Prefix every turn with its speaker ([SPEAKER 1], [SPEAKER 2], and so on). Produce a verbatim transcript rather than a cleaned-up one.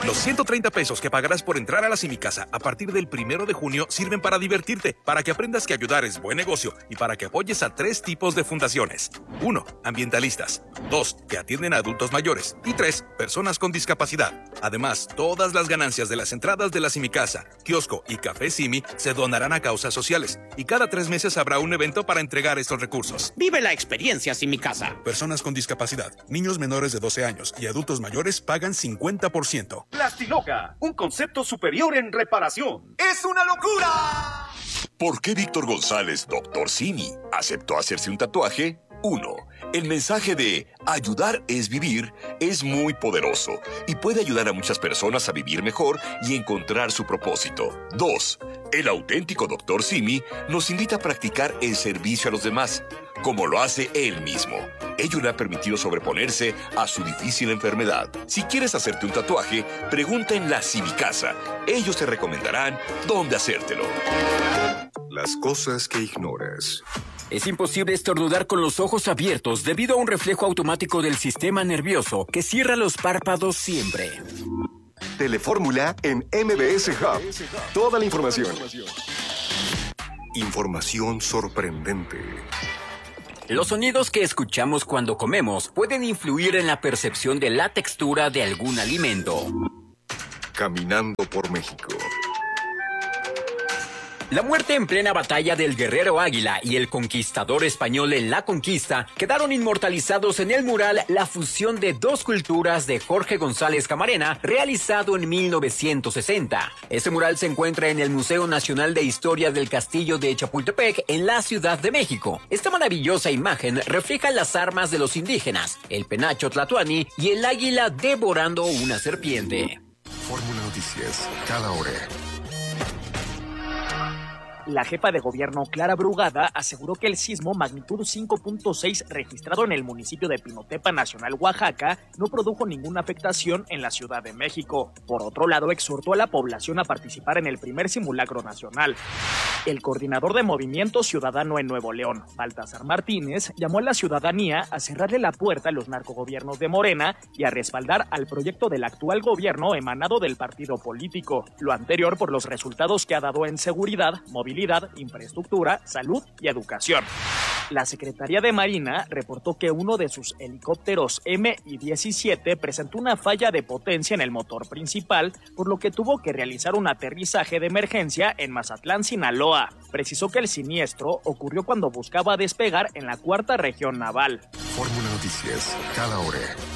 [SPEAKER 1] Los ciento treinta pesos que pagarás por entrar a la Simicasa a partir del primero de junio sirven para divertirte, para que aprendas que ayudar es buen negocio y para que apoyes a tres tipos de fundaciones. Uno, ambientalistas. Dos, que atienden a adultos mayores. Y tres, personas con discapacidad. Además, todas las ganancias de las entradas de la Simicasa, kiosco y café Simi se donarán a causas sociales. Y cada tres meses habrá un evento para entregar estos recursos.
[SPEAKER 2] Vive la experiencia Simicasa.
[SPEAKER 1] Personas con discapacidad, niños menores de doce años y adultos mayores pagan cincuenta por ciento.
[SPEAKER 3] Plastiloca, un concepto superior en reparación. ¡Es una locura!
[SPEAKER 4] ¿Por qué Víctor González, doctor Simi, aceptó hacerse un tatuaje? uno. El mensaje de ayudar es vivir es muy poderoso y puede ayudar a muchas personas a vivir mejor y encontrar su propósito. dos. El auténtico doctor Simi nos invita a practicar el servicio a los demás, como lo hace él mismo. Ello le ha permitido sobreponerse a su difícil enfermedad. Si quieres hacerte un tatuaje, pregunta en la Simicasa. Ellos te recomendarán dónde hacértelo.
[SPEAKER 5] Las cosas que ignoras.
[SPEAKER 6] Es imposible estornudar con los ojos abiertos debido a un reflejo automático del sistema nervioso que cierra los párpados siempre.
[SPEAKER 5] Telefórmula en M B S Hub. Toda la información. Información sorprendente.
[SPEAKER 6] Los sonidos que escuchamos cuando comemos pueden influir en la percepción de la textura de algún alimento.
[SPEAKER 5] Caminando por México.
[SPEAKER 6] La muerte en plena batalla del guerrero Águila y el conquistador español en la conquista quedaron inmortalizados en el mural La fusión de dos culturas de Jorge González Camarena, realizado en mil novecientos sesenta. Este mural se encuentra en el Museo Nacional de Historia del Castillo de Chapultepec, en la Ciudad de México. Esta maravillosa imagen refleja las armas de los indígenas, el penacho tlatoani y el águila devorando una serpiente.
[SPEAKER 5] Fórmula Noticias, cada hora.
[SPEAKER 7] La jefa de gobierno, Clara Brugada, aseguró que el sismo magnitud cinco punto seis registrado en el municipio de Pinotepa Nacional, Oaxaca, no produjo ninguna afectación en la Ciudad de México. Por otro lado, exhortó a la población a participar en el primer simulacro nacional. El coordinador de Movimiento Ciudadano en Nuevo León, Baltasar Martínez, llamó a la ciudadanía a cerrarle la puerta a los narcogobiernos de Morena y a respaldar al proyecto del actual gobierno emanado del partido político. Lo anterior por los resultados que ha dado en seguridad, movilidad, infraestructura, salud y educación. La Secretaría de Marina reportó que uno de sus helicópteros M I diecisiete presentó una falla de potencia en el motor principal, por lo que tuvo que realizar un aterrizaje de emergencia en Mazatlán, Sinaloa. Precisó que el siniestro ocurrió cuando buscaba despegar en la cuarta región naval.
[SPEAKER 5] Fórmula Noticias, cada hora.